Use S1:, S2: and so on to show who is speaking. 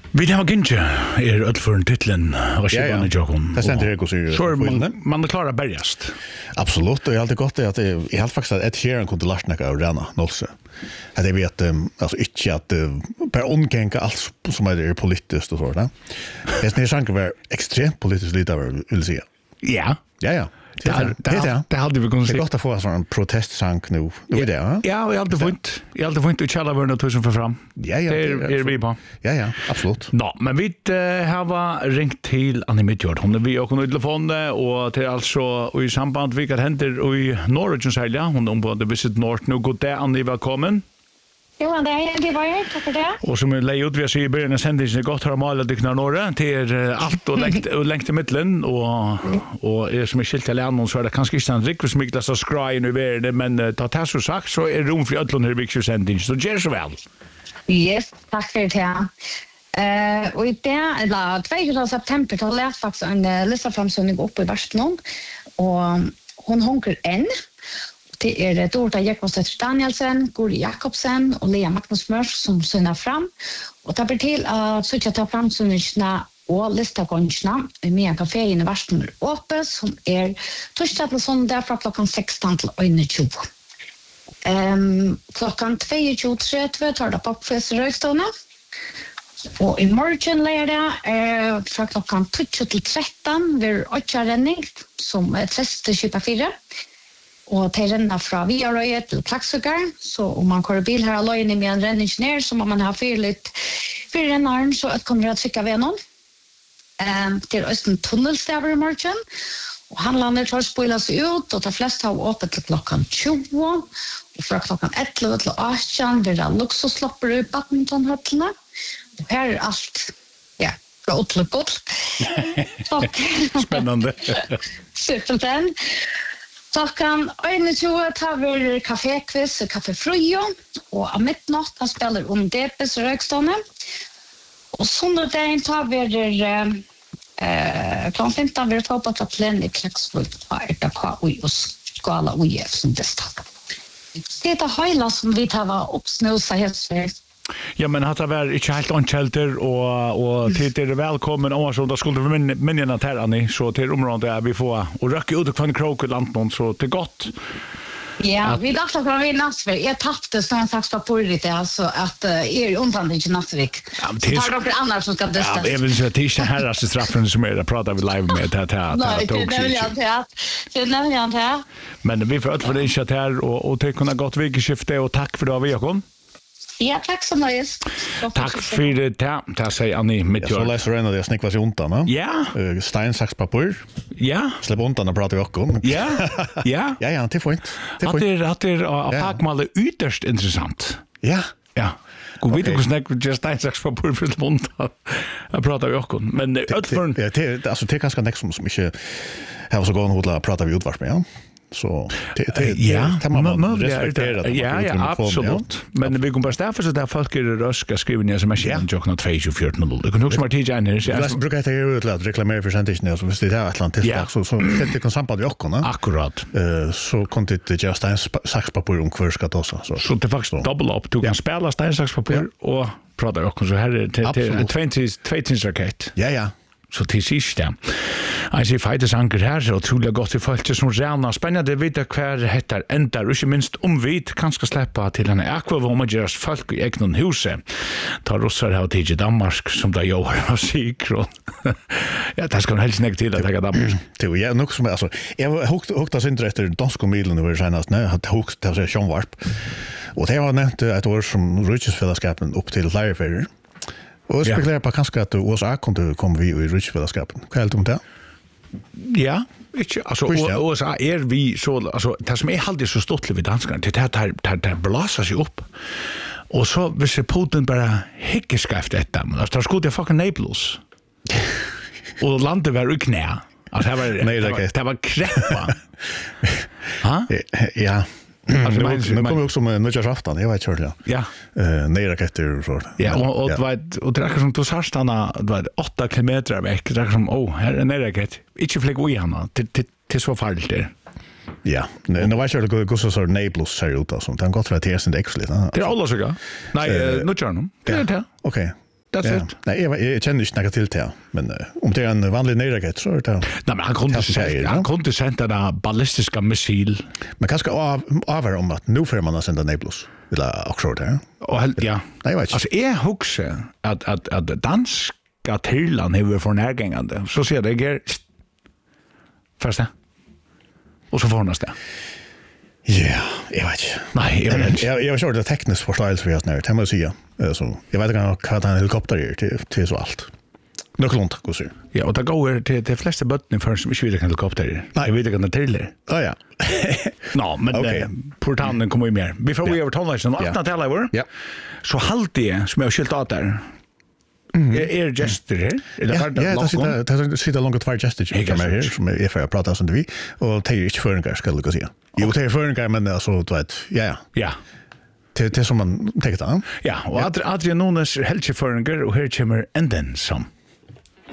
S1: Vi har inte för en titeln och skibbarna Jokon.
S2: Det ständer det så.
S1: Så man klarar bergast.
S2: Absolut, och jag har alltid gått det att jag helt faktiskt att Ed Sheeran kunde lärt mig av Rena Nolse. Att jag vet alltså inte att per ongänka allt som är politiskt och så där. Det är sank var extremt politiskt lite vill säga.
S1: Ja.
S2: Ja. Det hade vi kunnat se. Det är gott att få en sån protestsang nu. Nu är det, ja? Ja,
S1: och jag har alltid fått ut källa värna tusen för fram.
S2: Ja.
S1: Det är vi på.
S2: Ja, absolut.
S1: Ja, men vi har ringt till Annie Midjord. Hon är vi och hon är i telefonen och till alltså i samband vilka händer i Norrögens helga. Hon är ombord Visit North nu. God dag, Annie, välkommen.
S3: Jo, det var jag. Tack för det.
S1: Och som är lejt vi ser i början av sändningen är gott att ha malat dykna norra till allt och längt i mitten och är som är skilt till annan så är det kanske inte en riktigt smyklas och skra nu det men ta det så sagt så är rum för öllon här viktiga sändning så gör så väl.
S3: Yes, tack för det. Och i det eller 2 september då lät faktiskt en lista framsynning uppe i Västnon och hon honker en. Det är Dorta Jakobsen Danielsen, Guri Jakobsen och Lea Magnus Mörs som synar fram. Och tar till att söka ta fram synnerna och lista gångerna i Mia Café i Västern uppe som är torsdag till söndag från klockan 16 till 21. Klockan 22:30 tar det popfest i Röjstånda. Och i morgon lärde från klockan 20 till 13 vid 8 renning som är 30-24. Och till renna från Viaröje till Klaxögar. Så om man kör bil här alene med en renningsner så må man ha för rennaren så att kommer att trycka vid någon. Till Östen tunnelstäver i morgon. Och handlarna tar spoilas ut och de flesta har öppet till klockan 20. Och från klockan 11 till 18 blir det luxusloppar i badmintonhötterna. Och här är allt, från till gott.
S1: Spännande.
S3: Superten. Klockan 21 tar vi kafékviss och kaffefrujo och av midnatt han spelar om Depes och Rökstånde. Och söndagen tar vi klockan 15 vi tar på platsen i Klaxvik och skala OIF som bästa. Det är hela som vi tar upp snusa helt.
S1: Ja, men att det var inte helt onkälter och till er välkommen och så då skulle vi minnena här Annie så till området där vi får och röka ut från Krokeland så till gott.
S3: Ja, vi dachte att vi nästan jag tappade sån slags papper lite alltså att är undan inte Nasvik. Ja, det är några andra som ska desta.
S1: Ja, det är väl så att det är här alltså straffen som är att prata vi live med det.
S3: Nej, det vill jag inte. Det vill jag inte.
S1: Men vi får för det inte här och det kunna gott vikeskifte och tack för det vi har kommit.
S3: Ja, tack så mycket.
S1: Tack för det. Det säger Annie Midjord.
S2: Så läser en av det snickvas i undan, va?
S1: Ja.
S2: Stein, sax, papper.
S1: Ja.
S2: Släpp undan och prata vi också.
S1: Ja. Ja.
S2: Ja, det är fint.
S1: Att det av fagmalet ytterst intressant.
S2: Ja.
S1: Ja. God vet hur snack just Stein, sax, papper för undan. Jag pratar vi också. Men
S2: det är ganska nästa som inte har så gått att prata vi utvarp med, ja. Så man respektera det.
S1: Ja, absolut. Men vi kommer bara stäffa så där folk är röska skrivningar som är känd och 2400. Du kan också vara tidigare ner.
S2: Jag brukar inte göra ut att reklamera för sändningen så visst det är ett land till så det kan samband med också,
S1: akkurat.
S2: Så kom det just en saxpapper om kvar ska ta så
S1: det faktiskt double up. Du kan spela stein saxpapper och prata också så här är 22 raket.
S2: Ja.
S1: Så till sist ja. Alltså fightesanker här så otroligt gott i folk som rena spännande vita kvar heter ändar och inte minst vit kanske släppa till en akvavomagers folk i egna huset. Ta rossar här till Danmark som där jag har sikron. Ja, det ska helst nägga till att ta Danmark.
S2: Det är nog som alltså jag huktas inte efter danska milen över senast nej har hukt det så Sean Warp. Och det var nämnt ett år som Rutschfällskapen upp till Lärfärger. Och spekulerar på kanske att USA kunde komma vi i Rutschfällskapen. Vad helt om det?
S1: Ja, inte alltså USA är vi så alltså det som är alltid så stolt vid danskarna det här blåser sig upp. Och så vill Putin bara hickeska efter detta. Alltså det skulle fucking Naples. Och landet var i knä. Alltså det var kreppa. Ha?
S2: Ja. Alltså nu kommer också med nyårsafton, jag vet inte. Ja. Nejraketter och så.
S1: Ja, och det är som du sa stanna, det var 8 kilometer väck. Det är som här är nejraket. Inte flyg i henne till så farligt det.
S2: Ja, nu vet jag att det går så Naples ser ut alltså. Det har gått för att det är inte extra lite.
S1: Det är alla så. Nej, nu kör de. Det är det.
S2: Okej.
S1: That's it.
S2: Nej, jag känner inte något till det, men om det är en vanlig nederraket så är det.
S1: Nej, men han kunde sända den ballistiska missil.
S2: Men kanske avgör om att nu får man att sända Nablus. Vill också det.
S1: Och ja.
S2: Nej, jag vet inte.
S1: Alltså är huxa att danska trillan har för närgångande. Så ser det ger första. Och så får nästa.
S2: Ja, jag vet inte.
S1: Nej,
S2: jag har kört det tekniskt förståelse för att när det måste säga. Så jag vet inte vad en helikopter är till så allt. Nöklont, går så.
S1: Ja, och det går till de flesta botten för som inte vill helikopter. Jag vet inte kan det till.
S2: Ja.
S1: Nå, men portanen kommer ju mer. Vi får över tonlagen och att tala över.
S2: Ja.
S1: Så halt det som jag skilt åt där. Är gestor här?
S2: Ja, det sitter långt två gestor här som är för att prata som vi och det är inte föringar ska jag säga. Jo, det är föringar men alltså du vet. Ja. Det som man tänker.
S1: Ja, och Adrian Nunes helgeföringar och här kommer änden som